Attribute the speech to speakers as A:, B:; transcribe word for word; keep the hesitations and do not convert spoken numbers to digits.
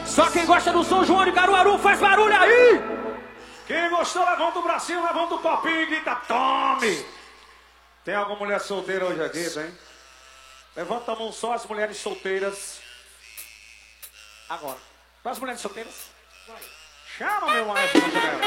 A: Só quem gosta do São João de Caruaru faz barulho aí!
B: Quem gostou, levanta o bracinho, levanta o copinho e grita, tome! Tem alguma mulher solteira hoje aqui, tem? Levanta a mão só as mulheres solteiras. Agora. Para as mulheres solteiras. Chama, meu anjo.